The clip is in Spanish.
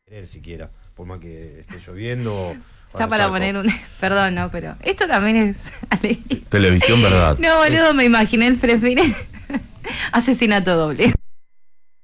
querer siquiera, por más que esté lloviendo. Está para poner un... Perdón, no, pero esto también es... Televisión, ¿verdad? No, boludo, me imaginé el Frefine. Asesinato doble.